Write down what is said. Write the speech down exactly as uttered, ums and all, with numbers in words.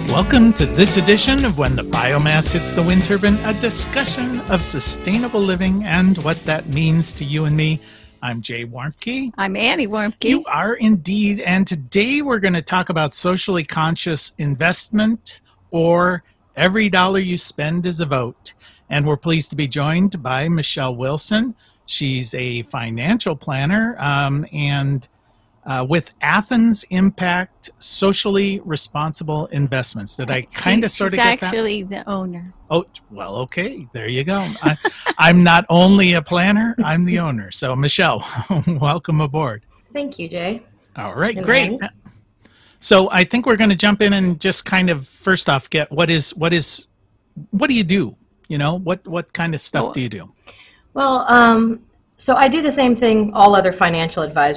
Welcome to this edition of When the Biomass Hits the Wind Turbine, a discussion of sustainable living and what that means to you and me. I'm Jay Warmke. I'm Annie Warmke. You are indeed, and today we're going to talk about socially conscious investment, or every dollar you spend is a vote. And we're pleased to be joined by Michelle Wilson. She's a financial planner um, and Uh, with Athens Impact Socially Responsible Investments. Did I kind of sort of get that? She's actually the owner. Oh, well, okay. There you go. I, I'm not only a planner, I'm the owner. So, Michelle, welcome aboard. Thank you, Jay. All right, And great. Annie. So, I think we're going to jump in and just kind of first off get what is what is what do you do? You know, what what kind of stuff Oh. do you do? Well, um, so I do the same thing all other financial advisors